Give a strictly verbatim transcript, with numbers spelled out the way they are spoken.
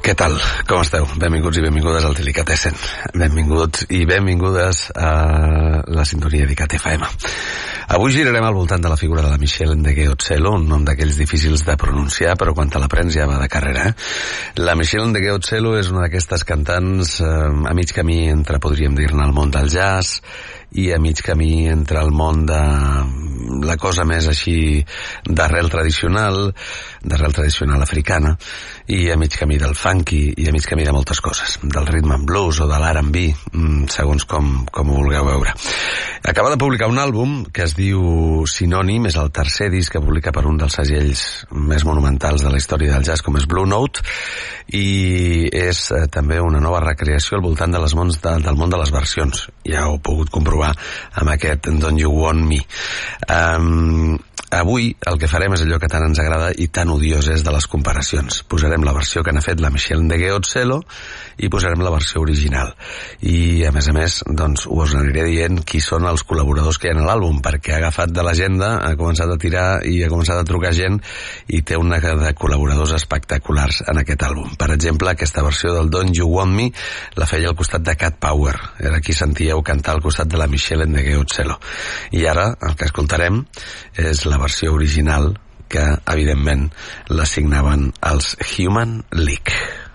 Què tal? Com esteu? Benvinguts i benvingudes al Delicatessen. Benvinguts i benvingudes a la sintonia d'I C A T F M. Avui girarem al voltant de la figura de la Michelle Ndegeocello, un nom d'aquells difícils de pronunciar, però quan te l'aprens ja va de carrera. Eh? La Michelle Ndegeocello és una d'aquestes cantants eh, a mig camí entre, podríem dir-ne, el món del jazz i a mig camí entre el món de la cosa més així d'arrel tradicional, d'arrel tradicional africana, i a mig camí del funky, i a mig camí de moltes coses, del rhythm and blues o de l'R and B, segons com, com ho vulgueu veure. Acaba de publicar un àlbum que es diu Sinònim, és el tercer disc que publica per un dels segells més monumentals de la història del jazz, com és Blue Note, i és eh, també una nova recreació al voltant de les mons de, del món de les versions. Ja ho he pogut comprovar amb aquest Don't You Want Me. Um, avui el que farem és allò que tant ens agrada i tan odiós és de les comparacions. Posarem la versió que n'ha fet la Michelle Ndegeocello i posarem la versió original. I a més a més, doncs, us aniré dient qui són els col·laboradors que hi ha a l'àlbum, perquè ha agafat de l'agenda, ha començat a tirar i ha començat a trucar gent i té una de col·laboradors espectaculars en aquest àlbum. Per exemple, aquesta versió del Don't You Want Me la feia al costat de Cat Power. Era qui sentíeu cantar al costat de la Michelle Ndegeocello. I ara el que escoltarem és la versió original que, evidentment, la signaven els Human League.